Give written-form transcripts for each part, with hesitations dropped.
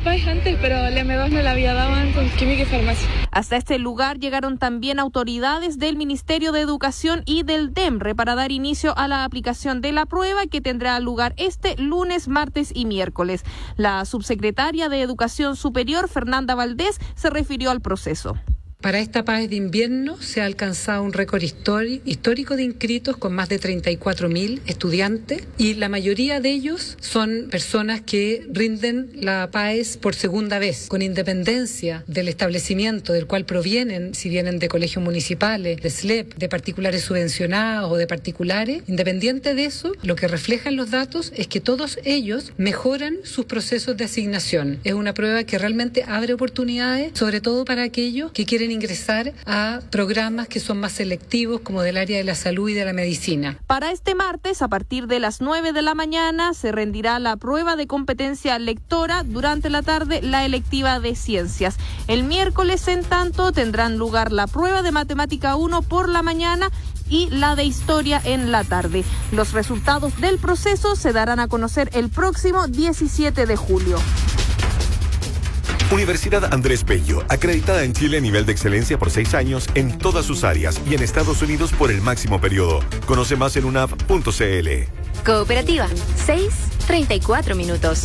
PAES antes, pero la M2 me la había dado con química y farmacia. Hasta este lugar llegaron también autoridades del Ministerio de Educación y del DEMRE para dar inicio a la aplicación de la prueba que tendrá lugar este lunes, martes y miércoles. La subsecretaria de Educación Superior, Fernanda Valdés, se refirió al proceso. Para esta PAES de invierno se ha alcanzado un récord histórico de inscritos con más de 34.000 estudiantes y la mayoría de ellos son personas que rinden la PAES por segunda vez, con independencia del establecimiento del cual provienen, si vienen de colegios municipales, de SLEP, de particulares subvencionados o de particulares. Independiente de eso, lo que reflejan los datos es que todos ellos mejoran sus procesos de asignación. Es una prueba que realmente abre oportunidades, sobre todo para aquellos que quieren ingresar a programas que son más selectivos, como del área de la salud y de la medicina. Para este martes, a partir de las 9 de la mañana, se rendirá la prueba de competencia lectora. Durante la tarde, la electiva de ciencias. El miércoles, en tanto, tendrán lugar la prueba de matemática 1 por la mañana y la de historia en la tarde. Los resultados del proceso se darán a conocer el próximo 17 de julio. Universidad Andrés Bello, acreditada en Chile a nivel de excelencia por 6 años en todas sus áreas y en Estados Unidos por el máximo periodo. Conoce más en unap.cl. Cooperativa, 6:34 minutos.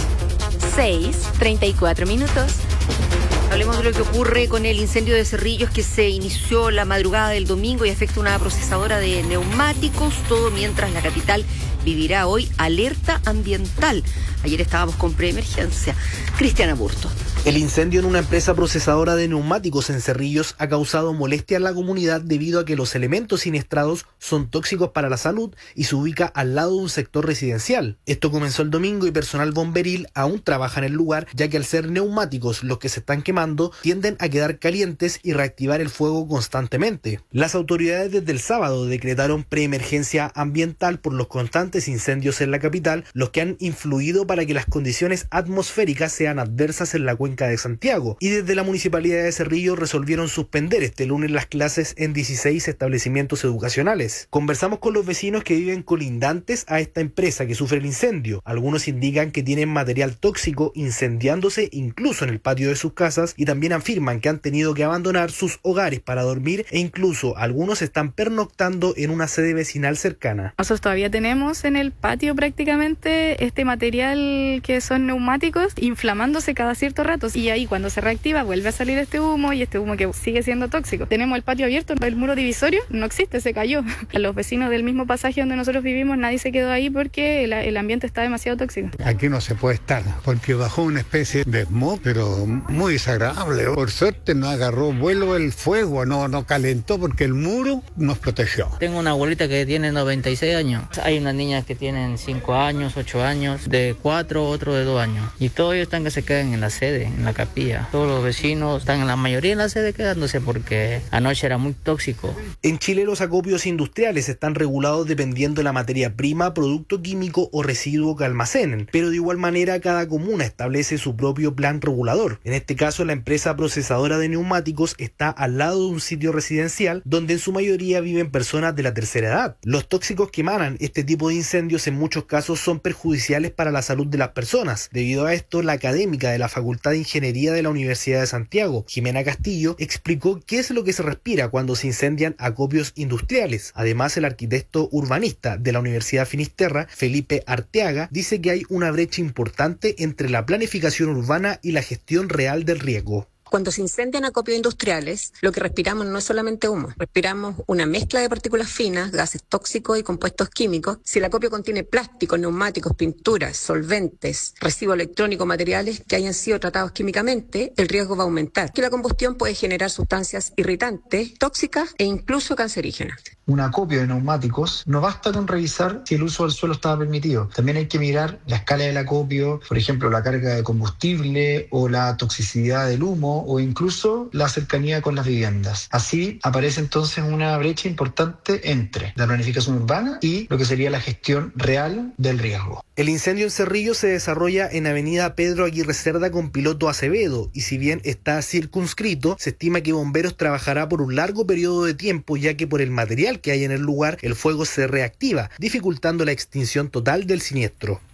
6:34 minutos. Hablemos de lo que ocurre con el incendio de Cerrillos que se inició la madrugada del domingo y afecta una procesadora de neumáticos, todo mientras la capital vivirá hoy alerta ambiental. Ayer estábamos con preemergencia. Cristiana Burto. El incendio en una empresa procesadora de neumáticos en Cerrillos ha causado molestia en la comunidad debido a que los elementos siniestrados son tóxicos para la salud y se ubica al lado de un sector residencial. Esto comenzó el domingo y personal bomberil aún trabaja en el lugar, ya que al ser neumáticos los que se están quemando, tienden a quedar calientes y reactivar el fuego constantemente. Las autoridades desde el sábado decretaron preemergencia ambiental por los constantes incendios en la capital, los que han influido para que las condiciones atmosféricas sean adversas en la cuenca de Santiago, y desde la Municipalidad de Cerrillos resolvieron suspender este lunes las clases en 16 establecimientos educacionales. Conversamos con los vecinos que viven colindantes a esta empresa que sufre el incendio. Algunos indican que tienen material tóxico incendiándose incluso en el patio de sus casas y también afirman que han tenido que abandonar sus hogares para dormir e incluso algunos están pernoctando en una sede vecinal cercana. Nosotros todavía tenemos en el patio prácticamente este material que son neumáticos inflamándose cada cierto rato. Y ahí cuando se reactiva vuelve a salir este humo y este humo que sigue siendo tóxico. Tenemos el patio abierto, el muro divisorio no existe, se cayó. A los vecinos del mismo pasaje donde nosotros vivimos nadie se quedó ahí porque el ambiente está demasiado tóxico. Aquí no se puede estar porque bajó una especie de smog, pero muy desagradable. Por suerte no agarró vuelo el fuego, no calentó porque el muro nos protegió. Tengo una abuelita que tiene 96 años. Hay unas niñas que tienen 5 años, 8 años, de 4, otro de 2 años. Y todos ellos están que se quedan en la sede, en la capilla. Todos los vecinos están en la mayoría en la sede quedándose porque anoche era muy tóxico. En Chile los acopios industriales están regulados dependiendo de la materia prima, producto químico o residuo que almacenen, pero de igual manera cada comuna establece su propio plan regulador. En este caso la empresa procesadora de neumáticos está al lado de un sitio residencial donde en su mayoría viven personas de la tercera edad. Los tóxicos que emanan este tipo de incendios en muchos casos son perjudiciales para la salud de las personas. Debido a esto, la académica de la Facultad de Ingeniería de la Universidad de Santiago, Jimena Castillo, explicó qué es lo que se respira cuando se incendian acopios industriales. Además, el arquitecto urbanista de la Universidad Finisterra, Felipe Arteaga, dice que hay una brecha importante entre la planificación urbana y la gestión real del riesgo. Cuando se incendian acopios industriales, lo que respiramos no es solamente humo, respiramos una mezcla de partículas finas, gases tóxicos y compuestos químicos. Si el acopio contiene plásticos, neumáticos, pinturas, solventes, residuos electrónicos, materiales que hayan sido tratados químicamente, el riesgo va a aumentar, que la combustión puede generar sustancias irritantes, tóxicas e incluso cancerígenas. Un acopio de neumáticos no basta con revisar si el uso del suelo estaba permitido. También hay que mirar la escala del acopio, por ejemplo, la carga de combustible o la toxicidad del humo, o incluso la cercanía con las viviendas. Así aparece entonces una brecha importante entre la planificación urbana y lo que sería la gestión real del riesgo. El incendio en Cerrillos se desarrolla en avenida Pedro Aguirre Cerda con Piloto Acevedo y si bien está circunscrito, se estima que Bomberos trabajará por un largo periodo de tiempo ya que por el material que hay en el lugar el fuego se reactiva, dificultando la extinción total del siniestro.